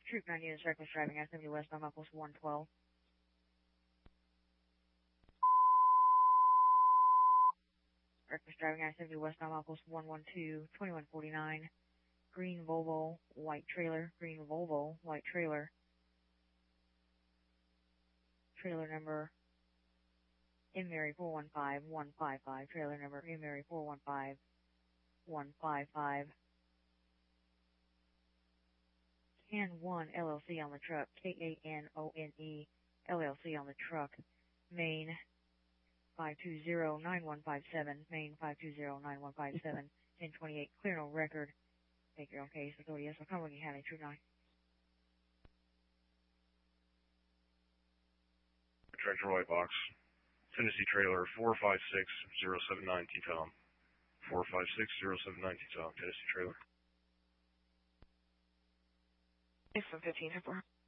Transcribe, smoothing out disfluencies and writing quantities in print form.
Troop 9 units reckless driving I-70 westbound outpost 112. Reckless driving I-70 westbound outpost 112, 2149. Green Volvo, white trailer. Green Volvo, white trailer. Trailer number Mary 415155. Trailer number Mary 415155. Can1 LLC on the truck. KANONE LLC on the truck. Main 5209157. Main 5209157. 1028. Clear no record. Take your own case. Authority yes. Cumberland County. Troop 9. Tractor White Box. Tennessee trailer 4560790 Tom. 4560790 Tom. Tennessee trailer. 15 4.